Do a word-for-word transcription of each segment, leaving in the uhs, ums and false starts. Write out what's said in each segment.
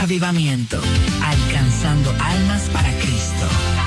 Avivamiento, alcanzando almas para Cristo.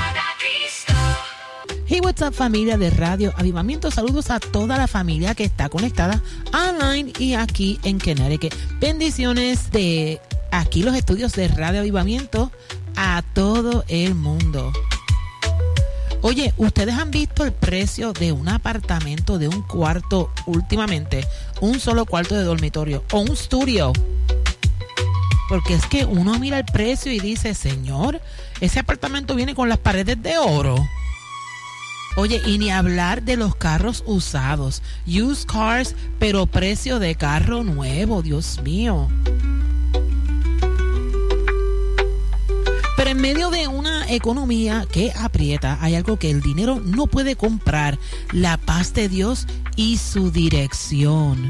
Hey, what's up, familia de Radio Avivamiento. Saludos a toda la familia que está conectada online y aquí en Connecticut. Bendiciones de aquí los estudios de Radio Avivamiento a todo el mundo. Oye, ¿ustedes han visto el precio de un apartamento de un cuarto últimamente? Un solo cuarto de dormitorio o un estudio. Porque es que uno mira el precio y dice, señor, ese apartamento viene con las paredes de oro. Oye, y ni hablar de los carros usados, used cars, pero precio de carro nuevo, Dios mío. Pero en medio de una economía que aprieta, hay algo que el dinero no puede comprar: la paz de Dios y su dirección.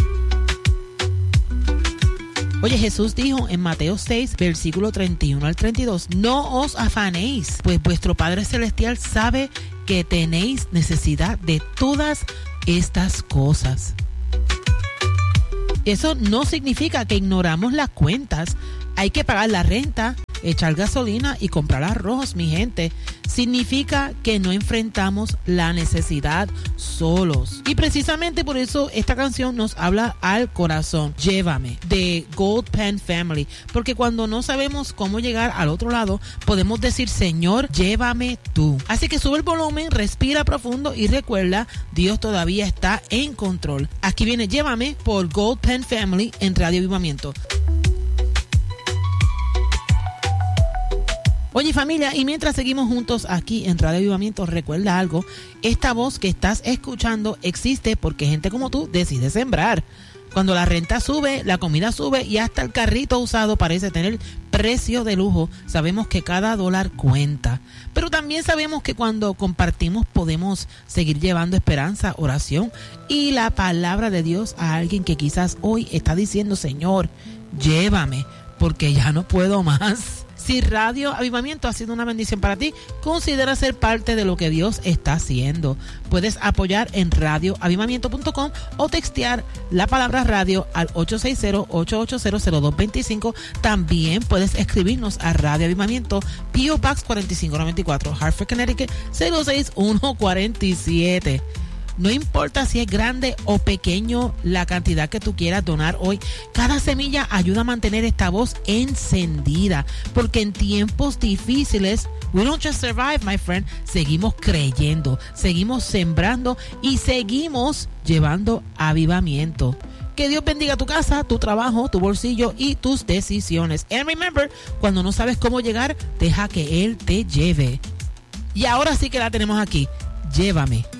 Oye, Jesús dijo en Mateo seis, versículo treinta y uno al treinta y dos, no os afanéis, pues vuestro Padre Celestial sabe que tenéis necesidad de todas estas cosas. Eso no significa que ignoramos las cuentas. Hay que pagar la renta, echar gasolina y comprar arroz, mi gente. Significa que no enfrentamos la necesidad solos. Y precisamente por eso esta canción nos habla al corazón. Llévame, de Gold Pen Family. Porque cuando no sabemos cómo llegar al otro lado, podemos decir, Señor, llévame tú. Así que sube el volumen, respira profundo y recuerda, Dios todavía está en control. Aquí viene Llévame por Gold Pen Family en Radio Avivamiento. Oye, familia, y mientras seguimos juntos aquí en Radio Avivamiento, recuerda algo: esta voz que estás escuchando existe porque gente como tú decide sembrar. Cuando la renta sube, la comida sube y hasta el carrito usado parece tener precio de lujo, sabemos que cada dólar cuenta. Pero también sabemos que cuando compartimos podemos seguir llevando esperanza, oración y la palabra de Dios a alguien que quizás hoy está diciendo, Señor, llévame porque ya no puedo más. Si Radio Avivamiento ha sido una bendición para ti, considera ser parte de lo que Dios está haciendo. Puedes apoyar en radio avivamiento punto com o textear la palabra radio al ocho seis cero, ocho ocho cero, cero dos dos cinco. También puedes escribirnos a Radio Avivamiento, P O Box cuatro cinco nueve cuatro, Hartford, Connecticut cero seis uno cuatro siete. No importa si es grande o pequeño la cantidad que tú quieras donar hoy, cada semilla ayuda a mantener esta voz encendida, porque en tiempos difíciles, we don't just survive, my friend, seguimos creyendo, seguimos sembrando y seguimos llevando avivamiento. Que Dios bendiga tu casa, tu trabajo, tu bolsillo y tus decisiones. And remember, cuando no sabes cómo llegar, deja que Él te lleve. Y ahora sí que la tenemos aquí. Llévame.